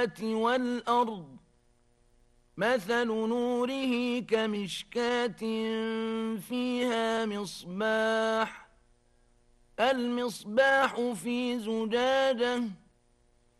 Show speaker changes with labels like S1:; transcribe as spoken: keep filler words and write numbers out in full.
S1: السماوات والأرض مثل نوره كمشكاة فيها مصباح المصباح في زجاجة